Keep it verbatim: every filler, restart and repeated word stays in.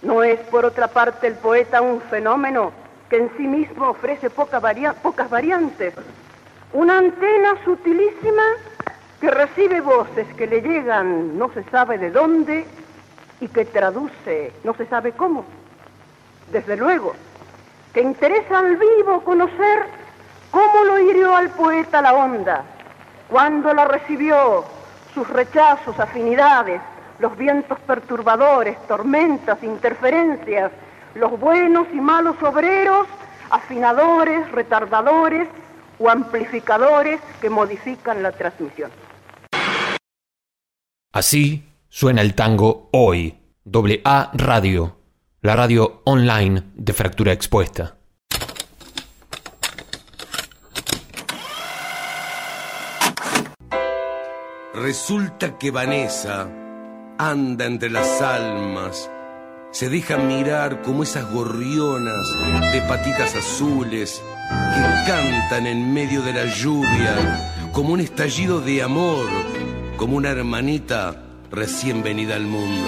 ¿No es, por otra parte, el poeta un fenómeno que en sí mismo ofrece poca varia- pocas variantes? Una antena sutilísima que recibe voces que le llegan no se sabe de dónde y que traduce no se sabe cómo. Desde luego, que interesa al vivo conocer cómo lo hirió al poeta la onda, cuándo la recibió, sus rechazos, afinidades, los vientos perturbadores, tormentas, interferencias, los buenos y malos obreros, afinadores, retardadores o amplificadores que modifican la transmisión. Así suena el tango hoy. Doble A Radio, la radio online de Fractura Expuesta. Resulta que Vanessa anda entre las almas, se deja mirar como esas gorrionas de patitas azules que cantan en medio de la lluvia, como un estallido de amor, como una hermanita recién venida al mundo.